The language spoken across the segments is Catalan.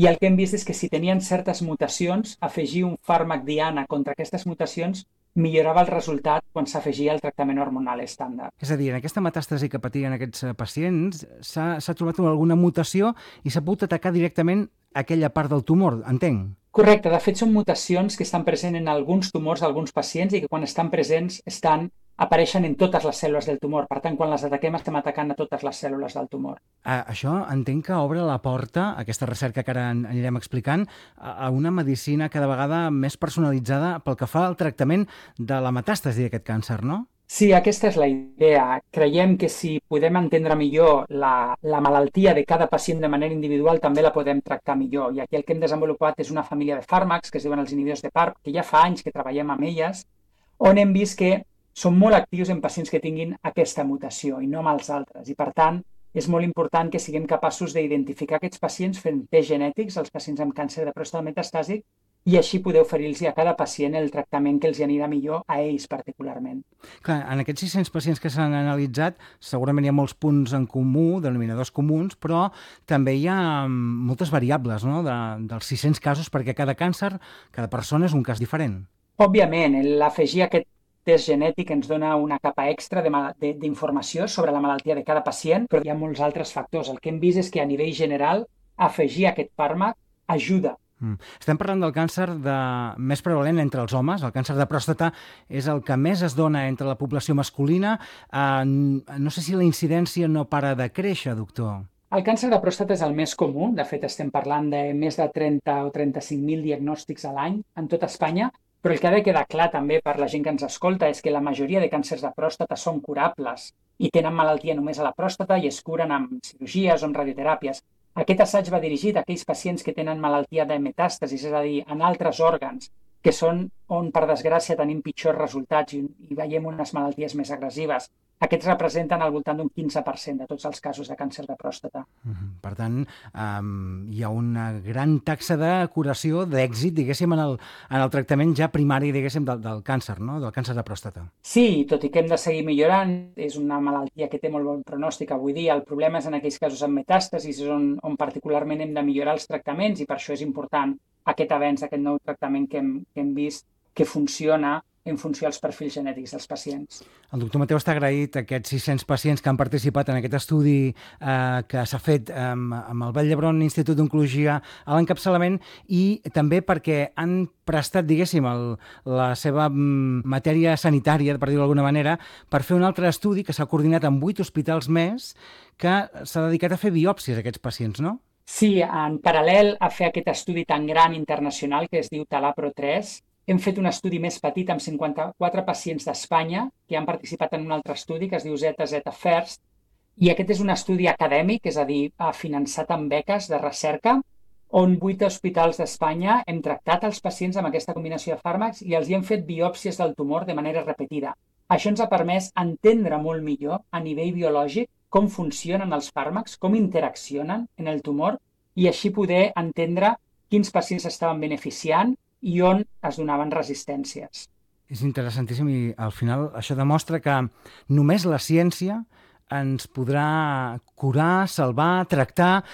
i el que hem vist és que si tenien certes mutacions, afegir un fàrmac diana contra aquestes mutacions millorava el resultat quan s'afegia el tractament hormonal estàndard. És a dir, en aquesta metàstasi que patien aquests pacients s'ha trobat alguna mutació i s'ha pogut atacar directament aquella part del tumor, entenc? Correcte, de fet són mutacions que estan presents en alguns tumors d'alguns pacients i que quan estan presents apareixen en totes les cèl·lules del tumor. Per tant, quan les ataquem estem atacant a totes les cèl·lules del tumor. Això entenc que obre la porta, aquesta recerca que ara anirem explicant, a una medicina cada vegada més personalitzada pel que fa al tractament de la metàstasi d'aquest càncer, no? Sí, aquesta és la idea. Creiem que si podem entendre millor la malaltia de cada pacient de manera individual, també la podem tractar millor. I aquí el que hem desenvolupat és una família de fàrmacs que es diuen els inhibidors de PARP, que ja fa anys que treballem amb elles, on hem vist que són molt actius en pacients que tinguin aquesta mutació i no amb els altres. I, per tant, és molt important que siguem capaços d'identificar aquests pacients fent tests genètics, els pacients amb càncer de pròstata metastàsic, i així poder oferir-los a cada pacient el tractament que els anirà millor a ells particularment. Clar, en aquests 600 pacients que s'han analitzat, segurament hi ha molts punts en comú, denominadors comuns, però també hi ha moltes variables, no?, dels 600 casos, perquè cada càncer, cada persona és un cas diferent. Òbviament, l'afegir aquest test genètic ens dona una capa extra d'informació sobre la malaltia de cada pacient, però hi ha molts altres factors. El que hem vist és que a nivell general afegir aquest fàrmac ajuda. Estem parlant del càncer més prevalent entre els homes. El càncer de pròstata és el que més es dona entre la població masculina. No sé si la incidència no para de créixer, doctor. El càncer de pròstata és el més comú. De fet, estem parlant de més de 30 o 35.000 diagnòstics a l'any en tot Espanya. Però el que ha de quedar clar també per la gent que ens escolta és que la majoria de càncers de pròstata són curables i tenen malaltia només a la pròstata i es curen amb cirurgies o amb radioteràpies. Aquest assaig va dirigit a aquells pacients que tenen malaltia de metàstasis, és a dir, en altres òrgans, que són on, per desgràcia, tenim pitjors resultats i veiem unes malalties més agressives. Aquests representen al voltant d'un 15% de tots els casos de càncer de pròstata. Per tant, hi ha una gran taxa de curació, d'èxit, diguéssim, en el tractament ja primari, diguéssim, del càncer, no?, del càncer de pròstata. Sí, tot i que hem de seguir millorant, és una malaltia que té molt bon pronòstic avui dia. El problema és en aquells casos amb metàstasis, on particularment hem de millorar els tractaments i per això és important aquest avenç, aquest nou tractament que hem vist que funciona en funció dels perfils genètics dels pacients. El doctor Mateu està agraït a aquests 600 pacients que han participat en aquest estudi que s'ha fet amb el Vall d'Hebron Institut d'Oncologia a l'encapçalament i també perquè han prestat, diguéssim, la seva matèria sanitària, per dir-ho d'alguna manera, per fer un altre estudi que s'ha coordinat amb 8 hospitals més que s'ha dedicat a fer biòpsies a aquests pacients, no? Sí, en paral·lel a fer aquest estudi tan gran internacional que es diu TALAPRO-3, hem fet un estudi més petit amb 54 pacients d'Espanya que han participat en un altre estudi que es diu ZZ First, i aquest és un estudi acadèmic, és a dir, finançat amb beques de recerca, on 8 hospitals d'Espanya hem tractat els pacients amb aquesta combinació de fàrmacs i els hi hem fet biòpsies del tumor de manera repetida. Això ens ha permès entendre molt millor a nivell biològic com funcionen els fàrmacs, com interaccionen en el tumor i així poder entendre quins pacients estaven beneficiant i on es donaven resistències. És interessantíssim i al final això demostra que només la ciència ens podrà curar, salvar, tractar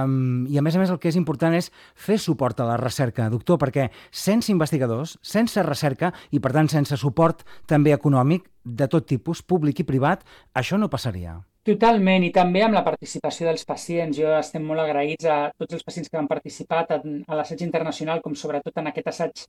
i a més el que és important és fer suport a la recerca, doctor, perquè sense investigadors, sense recerca i per tant sense suport també econòmic de tot tipus, públic i privat, això no passaria. Totalment, i també amb la participació dels pacients. Jo estem molt agraïts a tots els pacients que han participat a l'assaig internacional, com sobretot en aquest assaig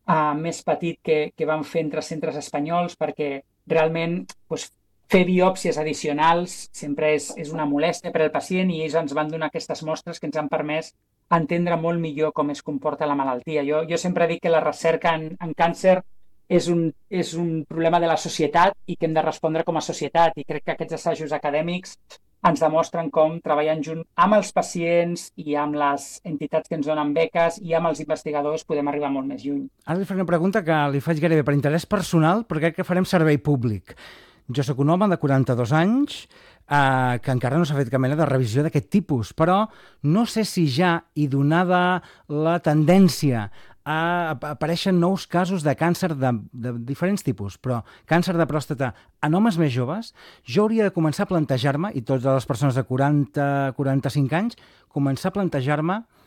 més petit que van fer entre centres espanyols, perquè realment fer biòpsies addicionals sempre és una molèstia per al pacient i ells ens van donar aquestes mostres que ens han permès entendre molt millor com es comporta la malaltia. Jo sempre dic que la recerca en càncer és un problema de la societat i que hem de respondre com a societat, i crec que aquests assajos acadèmics ens demostren com treballant junt amb els pacients i amb les entitats que ens donen beques i amb els investigadors podem arribar molt més lluny. Ara li faré una pregunta que li faig gairebé per interès personal, però crec que farem servei públic. Jo soc un home de 42 anys que encara no s'ha fet cap mena de revisió d'aquest tipus, però no sé si ja, i donada la tendència apareixen nous casos de càncer de diferents tipus, però càncer de pròstata en homes més joves, jo hauria de començar a plantejar-me, i totes les persones de 40-45 anys, començar a plantejar-me